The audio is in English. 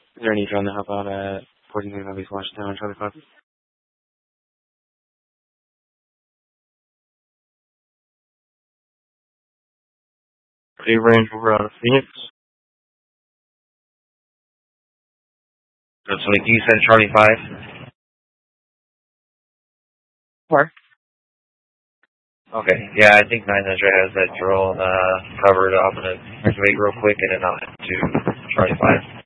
Is there any trying to help out at 1435 East Washington on Charlie 5? Dave Range over out of Phoenix. So like you said Charlie 5? Where? Okay, yeah, I think 900 has that drone covered. I'm going to activate real quick and then I'll head to Charlie 5.